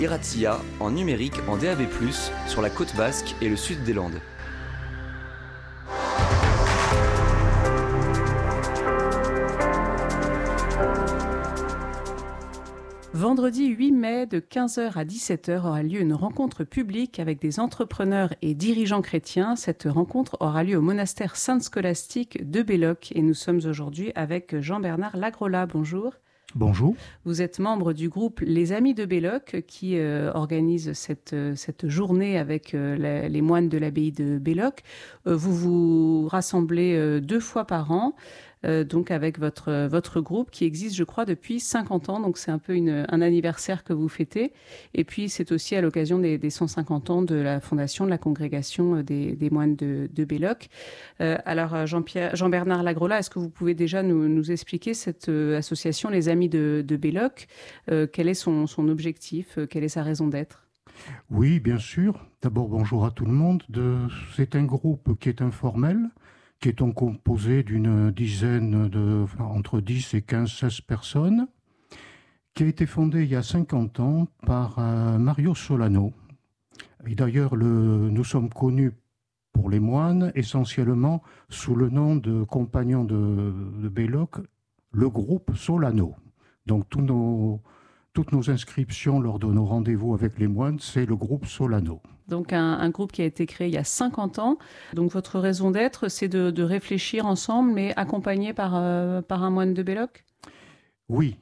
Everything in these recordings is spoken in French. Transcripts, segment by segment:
Iratsia en numérique en DAB+, sur la côte basque et le sud des Landes. Vendredi 8 mai, de 15h à 17h, aura lieu une rencontre publique avec des entrepreneurs et dirigeants chrétiens. Cette rencontre aura lieu au monastère Sainte-Scolastique de Belloc. Et nous sommes aujourd'hui avec Jean-Bernard Lagrola. Bonjour. Bonjour. Vous êtes membre du groupe Les Amis de Belloc qui organise cette journée avec les moines de l'abbaye de Belloc. Vous vous rassemblez 2 fois par an. Donc avec votre groupe qui existe, je crois, depuis 50 ans. Donc c'est un peu un anniversaire que vous fêtez. Et puis c'est aussi à l'occasion des 150 ans de la fondation de la congrégation des moines de Belloc. Alors Jean-Bernard Lagrola, est-ce que vous pouvez déjà nous expliquer cette association Les Amis de Belloc? Quel est son objectif? Quelle est sa raison d'être? Oui, bien sûr. D'abord, bonjour à tout le monde. C'est un groupe qui est informel, qui est composé d'une dizaine entre 10 et 16 personnes, qui a été fondé il y a 50 ans par Mario Solano. Et d'ailleurs, nous sommes connus pour les moines, essentiellement sous le nom de compagnons de Belloc, le groupe Solano. Donc toutes nos inscriptions lors de nos rendez-vous avec les moines, c'est le groupe Solano. Donc un groupe qui a été créé il y a 50 ans. Donc votre raison d'être, c'est de réfléchir ensemble, mais accompagné par un moine de Belloc? Oui,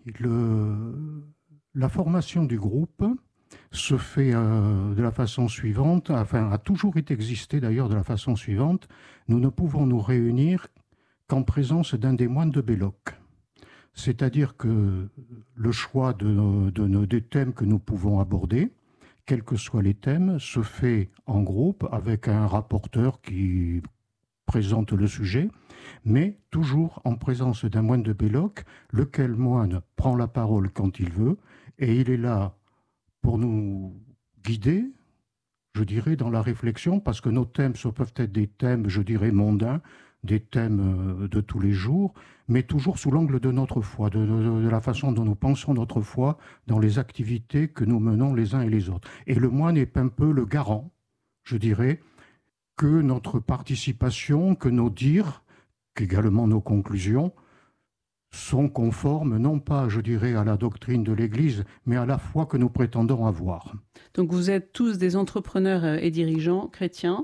la formation du groupe se fait de la façon suivante, a toujours existé d'ailleurs de la façon suivante. Nous ne pouvons nous réunir qu'en présence d'un des moines de Belloc. C'est-à-dire que le choix des thèmes que nous pouvons aborder, quels que soient les thèmes, se fait en groupe avec un rapporteur qui présente le sujet, mais toujours en présence d'un moine de Belloc, lequel moine prend la parole quand il veut, et il est là pour nous guider, je dirais, dans la réflexion, parce que nos thèmes peuvent être des thèmes, je dirais, mondains, des thèmes de tous les jours, mais toujours sous l'angle de notre foi, de la façon dont nous pensons notre foi dans les activités que nous menons les uns et les autres. Et le moine est un peu le garant, je dirais, que notre participation, que nos dires, qu'également nos conclusions, sont conformes, non pas, je dirais, à la doctrine de l'Église, mais à la foi que nous prétendons avoir. Donc vous êtes tous des entrepreneurs et dirigeants chrétiens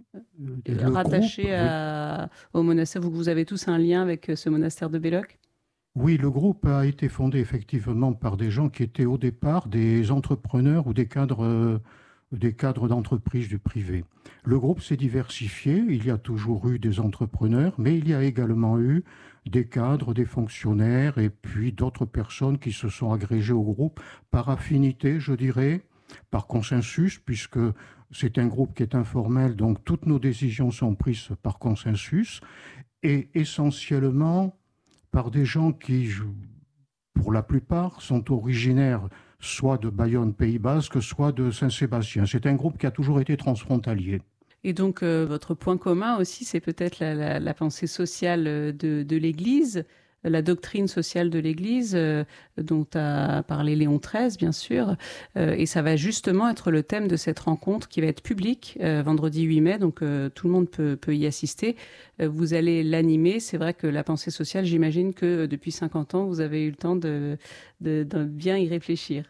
rattachés au monastère. Vous avez tous un lien avec ce monastère de Belloc? Oui, le groupe a été fondé effectivement par des gens qui étaient au départ des entrepreneurs ou des cadres d'entreprise du privé. Le groupe s'est diversifié, il y a toujours eu des entrepreneurs, mais il y a également eu des cadres, des fonctionnaires et puis d'autres personnes qui se sont agrégées au groupe par affinité, je dirais, par consensus, puisque c'est un groupe qui est informel, donc toutes nos décisions sont prises par consensus et essentiellement par des gens qui, pour la plupart, sont originaires soit de Bayonne, Pays Basque, soit de Saint-Sébastien. C'est un groupe qui a toujours été transfrontalier. Et donc, votre point commun aussi, c'est peut-être la pensée sociale de l'Église, la doctrine sociale de l'Église, dont a parlé Léon XIII, bien sûr. Et ça va justement être le thème de cette rencontre qui va être publique vendredi 8 mai, donc tout le monde peut y assister. Vous allez l'animer. C'est vrai que la pensée sociale, j'imagine que depuis 50 ans, vous avez eu le temps de bien y réfléchir.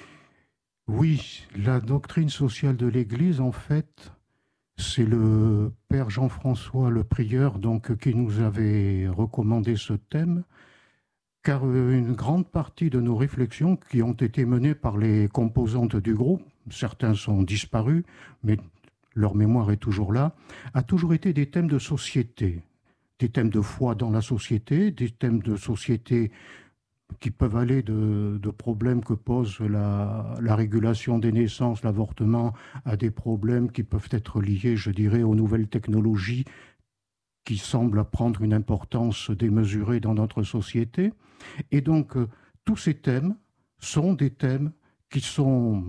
Oui, la doctrine sociale de l'Église, en fait, c'est le père Jean-François, le prieur, donc, qui nous avait recommandé ce thème, car une grande partie de nos réflexions qui ont été menées par les composantes du groupe, certains sont disparus, mais leur mémoire est toujours là, a toujours été des thèmes de société, des thèmes de foi dans la société, des thèmes de société qui peuvent aller de problèmes que pose la régulation des naissances, l'avortement, à des problèmes qui peuvent être liés, je dirais, aux nouvelles technologies qui semblent prendre une importance démesurée dans notre société. Et donc, tous ces thèmes sont des thèmes qui sont,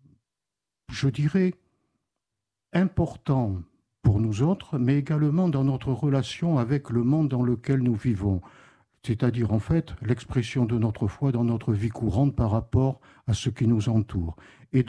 je dirais, importants pour nous autres, mais également dans notre relation avec le monde dans lequel nous vivons. C'est-à-dire en fait l'expression de notre foi dans notre vie courante par rapport à ce qui nous entoure.